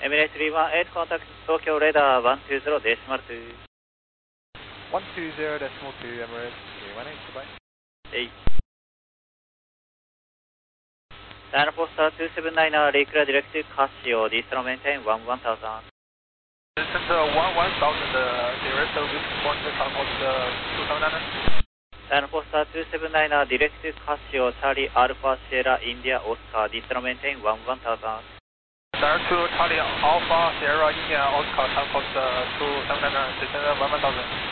Emirates 318 contact Tokyo radar 120 decimal 2. 120 decimal 2 Emirates 318, goodbye. Hey. China Postal 279 reclear direct to Casio, distance maintain 1000. Distance 1000, the rest of this point China Postal 279. China Postal 279 direct to Casio, Charlie Alpha Sierra India Oscar, distance maintain 1000. Direct to Charlie Alpha Sierra India Oscar, China Postal 279, distance 1000.